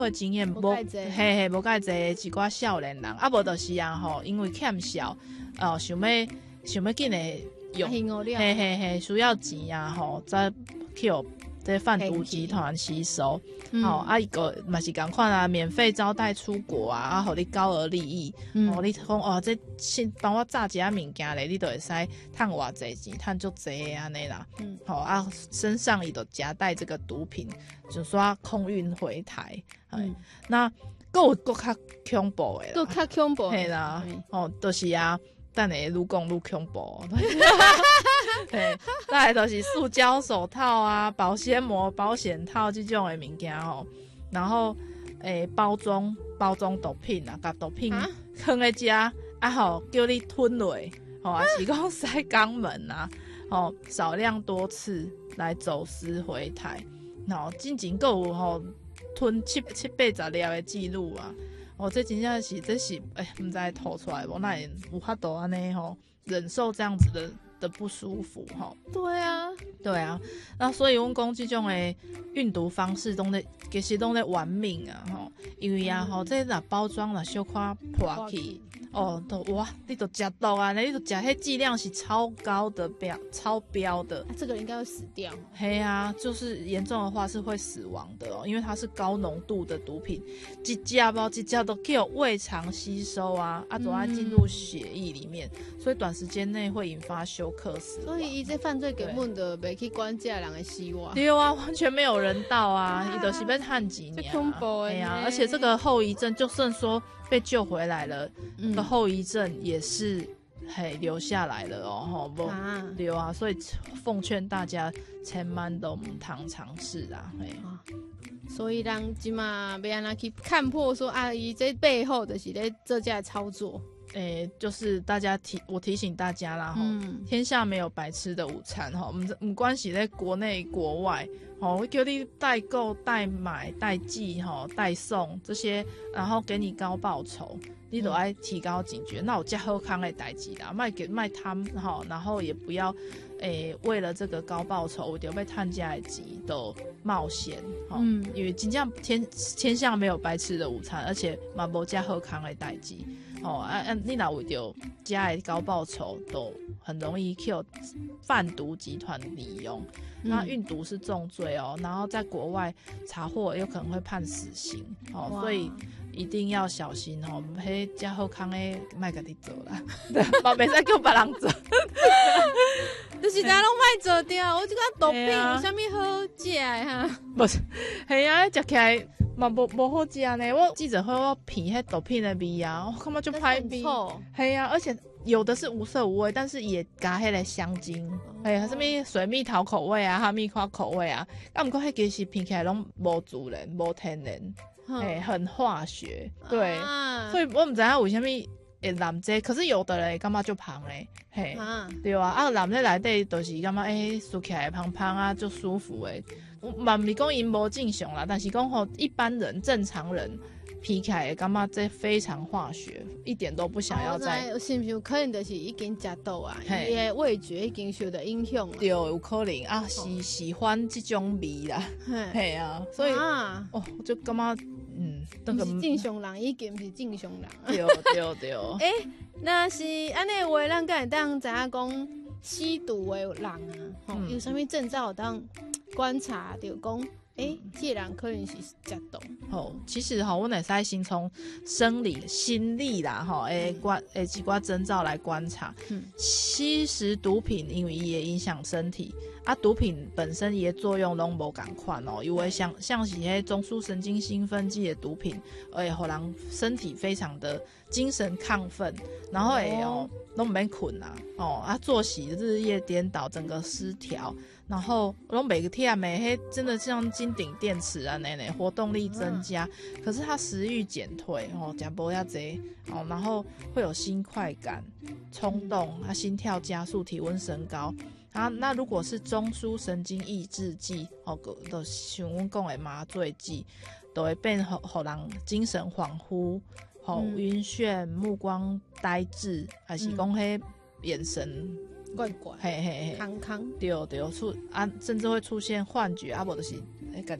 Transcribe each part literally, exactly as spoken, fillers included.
的经验无嘿嘿无介济一寡少年人，啊无就是啊吼，因为欠小，哦、呃、想要想要紧的用，嘿嘿嘿，需要钱啊吼，再去这贩毒集团吸收，嗯、哦啊一个嘛是同款啊，免费招待出国啊，啊，互你高额利益，嗯、哦你讲哦这先帮我炸一下物件咧，你就会使赚偌济钱，赚足济安尼啦，嗯，好、哦、啊，身上伊就夹带这个毒品，就说空运回台，嗯，那佫有佫较恐怖的啦， 佫较恐怖， 嘿啦，哦，就是啊。等下愈讲愈恐怖，对，再来就是塑胶手套啊、保鲜膜、保险套这种的物件吼，然后诶包装包装毒品啊，甲毒品放在遮啊吼，叫你吞落，吼、啊是讲塞肛门啊，吼少量多次来走私回台，然后进前佫有吼吞七七八十粒的记录啊。哦，这真正是，这是，哎、欸，不知道吐出来无，那也有法度安尼吼，忍受这样子的的不舒服吼。 对啊， 对啊，那所以阮讲这种的运毒方式都在，其实都在玩命啊吼，因为啊吼，这若包装若小可破去，哦，都哇，你都吃毒啊，你都吃迄剂量是超高的标，超标的， 啊、这个应该会死掉。 嘿啊，就是严重的话是会死亡的哦，因为它是高浓度的毒品，一只包一只都可以有胃肠吸收啊，啊，都要进入血液里面，嗯、所以短时间内会引发休克死亡。 所以伊这犯罪根本就袂去管这人的希望。 对啊，完全没有人道啊，伊就是要判几年、啊。 恐怖哎呀，而且这个后遗症，就算说被救回来了，嗯、个后遗症也是嘿留下来了哦，吼不对啊，所以奉劝大家千万都唔通尝试啊，嘿。啊所以人即嘛要安怎去看破说啊，伊这背后就是咧做这的操作。 诶、欸，就是大家提我提醒大家啦，哈、嗯，天下没有白吃的午餐，哈，唔唔关系在国内国外，哦，我叫你代购、代买、代寄，哈，代送这些，然后给你高报酬，你都要提高警觉。嗯、那我加好康的代志啦，卖给卖贪，哈，然后也不要，诶、欸，为了这个高报酬，就被探家的钱都冒险，哈，嗯，因为真正天天下没有白吃的午餐，而且嘛无加好康的代志。哦啊啊！你若为着家的高报酬，都很容易 Q 贩毒集团利用。嗯、那运毒是重罪哦，然后在国外查获有可能会判死刑哦，所以一定要小心哦。迄加好康的卖给你做啦，嘛袂使叫别人做。 就是大家拢卖做掉，我这个毒品有啥物好食的哈？ 不是，系啊，食起来嘛无无好食呢。我记者会我闻迄毒品的味啊，我感觉就歹味。系啊，而且有的是无色无味，但是也加迄个香精，哎、哦，什么水蜜桃口味啊，哈密瓜口味啊，啊，不过迄其实闻起来拢无自然、无天然，哎、嗯，很化学。对，啊、所以我唔知影为什么。会染这，可是有的人感觉就芳嘞，嘿，啊对啊，啊染这内底就是感觉诶，梳起来芳芳啊，就舒服诶。嘛毋是讲因无正常啦，但是讲吼一般人正常人闻起来感觉这非常化学，一点都不想要再。 我是不是可能就是已经食到啊？伊的味觉已经受到影响了。 对，有可能啊，喜喜欢这种味啦，嘿啊，所以啊，哦，就感觉。嗯， 那个正常人已经不是正常人。 对对对。 哎、欸，那是安尼话，咱敢会当知影讲吸毒的人啊，吼、嗯，有啥物征兆当观察着讲，哎、欸，这个人可能是食毒。 吼，其实吼，我会使先从生理、心理啦，吼，诶观诶几寡征兆来观察。嗯，吸食毒品，因为伊会影响身体。啊，毒品本身伊的作用拢无共款哦，因为像像是迄中枢神经兴奋剂的毒品，会互人身体非常的精神亢奋，然后会哦拢唔免困啊，哦啊作息日夜颠倒，整个失调，然后拢每个天每黑真的像金顶电池啊那那活动力增加，嗯、可是他食欲减退哦，食无遐济哦，然后会有心快感、冲动，他心跳加速、体温升高。啊，那如果是中枢神经抑制剂，哦，就像阮讲的麻醉剂，都会变互互人精神恍惚、吼、嗯、晕眩、目光呆滞，还是讲迄眼神怪怪， 嘿嘿嘿， 康康， 对对出啊，甚至会出现幻觉，啊，无就是诶，家己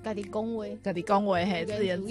家己讲话， 家己讲话嘿，自言